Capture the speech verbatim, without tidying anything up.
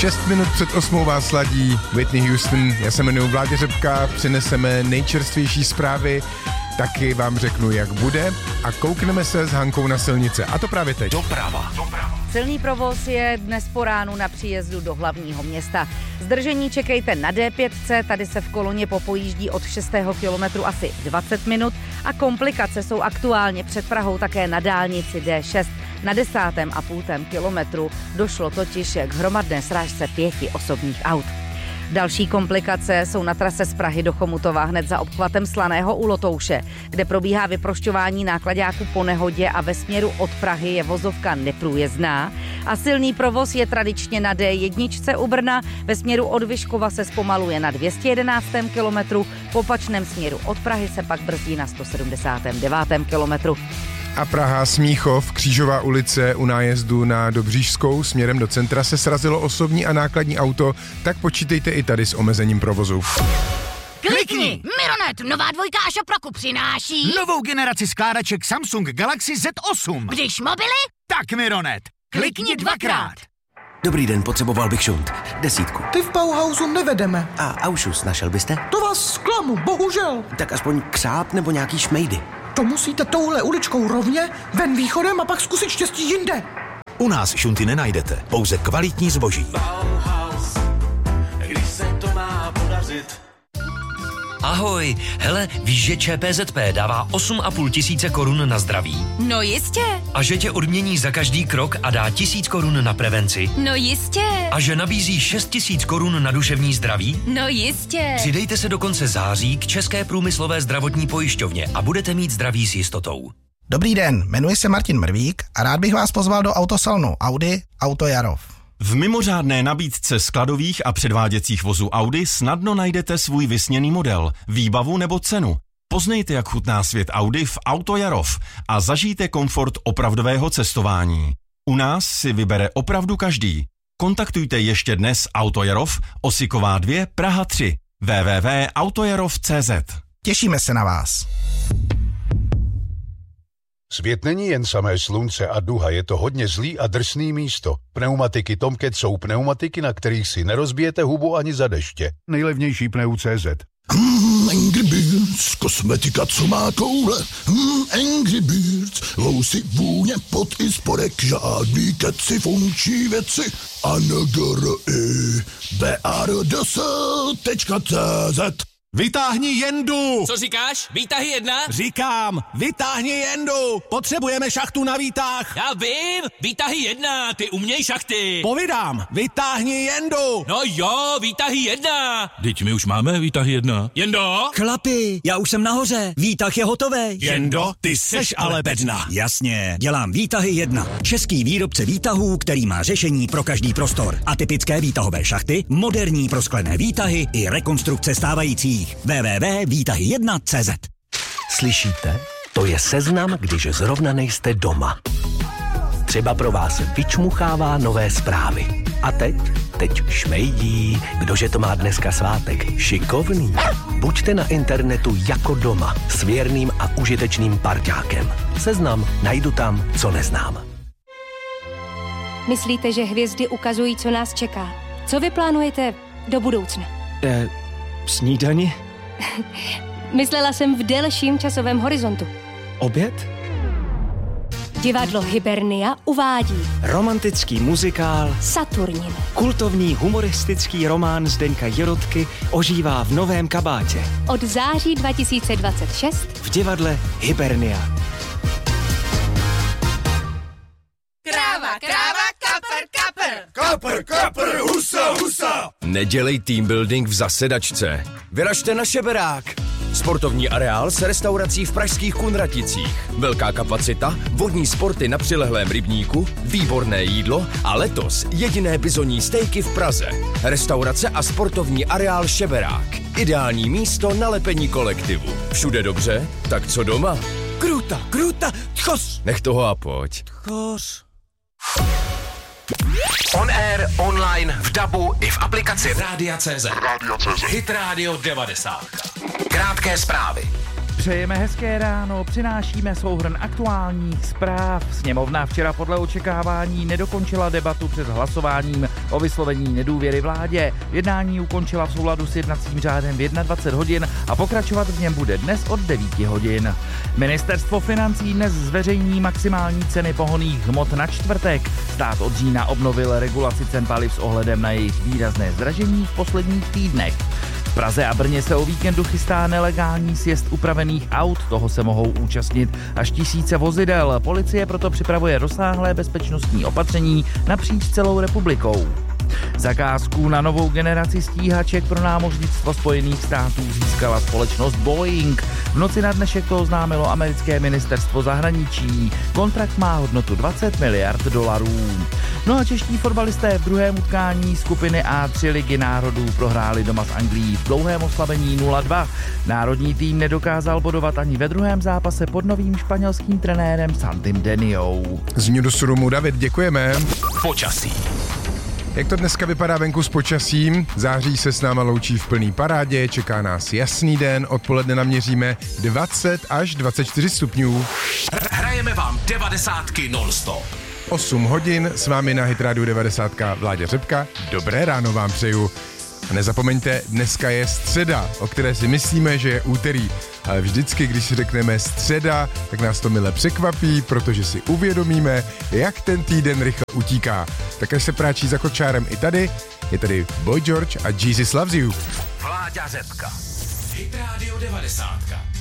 Šest minut před osmou vás ladí Whitney Houston. Já se jmenuji Vláďa Řepka, přineseme nejčerstvější zprávy, taky vám řeknu, jak bude a koukneme se s Hankou na silnice. A to právě teď. Doprava. Doprava. Silný provoz je dnes po ránu na příjezdu do hlavního města. Zdržení čekejte na D pět, tady se v koloně popojíždí od šestého kilometru asi dvacet minut a komplikace jsou aktuálně před Prahou také na dálnici D šest. Na desátém a půltém kilometru došlo totiž k hromadné srážce pěti osobních aut. Další komplikace jsou na trase z Prahy do Chomutova hned za obchvatem Slaného u Lotouše, kde probíhá vyprošťování náklaďáků po nehodě a ve směru od Prahy je vozovka neprůjezdná. A silný provoz je tradičně na D jedna u Brna, ve směru od Vyškova se zpomaluje na dvě stě jedenáctém kilometru, v opačném směru od Prahy se pak brzdí na sto sedmdesátém devátém kilometru. A Praha, Smíchov, Křížová ulice u nájezdu na Dobřížskou směrem do centra se srazilo osobní a nákladní auto, tak počítejte i tady s omezením provozu. Klikni! Mironet, nová dvojka a Šoproku přináší Novou generaci skládaček Samsung Galaxy Z osm. Když mobily, Tak Mironet, klikni dvakrát. Dobrý den, potřeboval bych šunt. Desítku. Ty v Bauhausu nevedeme. A Aušus našel byste? To vás zklamu, bohužel. Tak aspoň křáp nebo nějaký šmejdy. To musíte touhle uličkou rovně, ven východem a pak zkusit štěstí jinde. U nás šunty nenajdete, pouze kvalitní zboží. Bauhaus, když se to má podařit. Ahoj, hele, víš, že ČPZP dává osm a půl tisíce korun na zdraví? No jistě. A že tě odmění za každý krok a dá tisíc korun na prevenci? No jistě. A že nabízí šest tisíc korun na duševní zdraví? No jistě. Přidejte se do konce září k České průmyslové zdravotní pojišťovně a budete mít zdraví s jistotou. Dobrý den, jmenuji se Martin Mrvík a rád bych vás pozval do autosalonu Audi Auto Jarov. V mimořádné nabídce skladových a předváděcích vozů Audi snadno najdete svůj vysněný model, výbavu nebo cenu. Poznejte, jak chutná svět Audi v Auto Jarov a zažijte komfort opravdového cestování. U nás si vybere opravdu každý. Kontaktujte ještě dnes Auto Jarov, Osiková dva, Praha tři, w w w tečka autojarov tečka c z. Těšíme se na vás. Svět není jen samé slunce a duha, je to hodně zlý a drsný místo. Pneumatiky Tomcat jsou pneumatiky, na kterých si nerozbijete hubu ani za deště. Nejlevnější pneu tečka cé zet. Mm, Angry Birds, kosmetika, co má koule. Mm, Angry Birds, vousy, vůně, pot i spodek, žádný keci, funkční věci. A N G R I B R D S tečka cé zet. Vytáhni jendu! Co říkáš? Výtahy jedna? Říkám, vytáhni jendu! Potřebujeme šachtu na výtah! Já vím! Výtahy jedna, ty uměj šachty! Povídám, vytáhni jendu! No jo, výtahy jedna! Teď my už máme výtahy jedna. Jendo? Chlapi, já už jsem nahoře, výtah je hotový. Jendo, ty seš ale bedna. Jasně, dělám výtahy jedna. Český výrobce výtahů, který má řešení pro každý prostor. Atypické výtahové šachty, moderní prosklené výtahy i rekonstrukce stávajících. w w w tečka výtahy jedna tečka cé zet. Slyšíte? To je seznam, když zrovna nejste doma. Třeba pro vás vyčmuchává nové zprávy. A teď? Teď šmejdí. Kdože to má dneska svátek? Šikovný. Buďte na internetu jako doma. S věrným a užitečným parťákem. Seznam najdu tam, co neznám. Myslíte, že hvězdy ukazují, co nás čeká? Co vy plánujete do budoucna? Eh, snídani? Myslela jsem v delším časovém horizontu. Oběd? Divadlo Hibernia uvádí romantický muzikál Saturnin. Kultovní humoristický román Zdeňka Jirotky ožívá v novém kabátě. Od září dva tisíce dvacet šest v divadle Hibernia. Kráva, kráva, kapr, kapr. Kapr, kapr, husa, husa. Nedělej team building v zasedačce. Vyražte na Šeberák. Sportovní areál s restaurací v pražských Kunraticích. Velká kapacita, vodní sporty na přilehlém rybníku, výborné jídlo a letos jediné bizonní stejky v Praze. Restaurace a sportovní areál Šeberák. Ideální místo na lepení kolektivu. Všude dobře, tak co doma? Kruta, kruta, tchos. Nech toho a pojď. Tchos. On air, online, v dabu i v aplikaci Rádia tečka cé zet. Rádia tečka cé zet. Hit Radio devadesát. Krátké zprávy. Přejeme hezké ráno, přinášíme souhrn aktuálních zpráv. Sněmovna včera podle očekávání nedokončila debatu před hlasováním o vyslovení nedůvěry vládě. Jednání ukončila v souladu s jednacím řádem v dvacet jedna hodin a pokračovat v něm bude dnes od devět hodin. Ministerstvo financí dnes zveřejní maximální ceny pohonných hmot na čtvrtek. Stát od října obnovil regulaci cen paliv s ohledem na jejich výrazné zdražení v posledních týdnech. V Praze a Brně se o víkendu chystá nelegální sjezd upravených aut, toho se mohou účastnit až tisíce vozidel. Policie proto připravuje rozsáhlé bezpečnostní opatření napříč celou republikou. Zakázku na novou generaci stíhaček pro námořnictvo Spojených států získala společnost Boeing. V noci na dnešek to oznámilo americké ministerstvo zahraničí. Kontrakt má hodnotu dvacet miliard dolarů. No a čeští fotbalisté v druhém utkání skupiny A tři Ligy národů prohráli doma s Anglií v dlouhém oslabení nula dva. Národní tým nedokázal bodovat ani ve druhém zápase pod novým španělským trenérem Santim Deniou. Z Newsroomu David, děkujeme. Počasí. Jak to dneska vypadá venku s počasím? Září se s náma loučí v plný parádě, čeká nás jasný den, odpoledne naměříme dvacet až dvacet čtyři stupňů. Hrajeme vám devadesátky non-stop. osm hodin, s vámi na Hit Radio devadesát Vláďa Řepka. Dobré ráno vám přeju. A nezapomeňte, dneska je středa, o které si myslíme, že je úterý. Ale vždycky, když si řekneme středa, tak nás to mile překvapí, protože si uvědomíme, jak ten týden rychle utíká. Tak až se práčí za kočárem i tady, je tady Boy George a Jesus Loves You. Vláďa Řepka. Hit Radio devadesát.